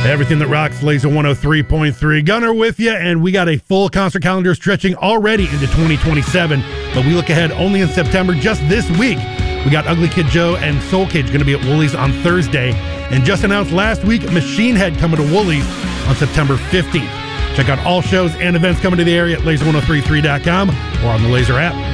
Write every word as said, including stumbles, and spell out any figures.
Everything that rocks, Laser one oh three point three. Gunner with you, and we got a full concert calendar stretching already into twenty twenty-seven. But we look ahead only in September. Just this week, we got Ugly Kid Joe and Soul Cage going to be at Woolies on Thursday. And just announced last week, Machine Head coming to Woolies on September fifteenth. Check out all shows and events coming to the area at laser one oh three three dot com or on the Laser app.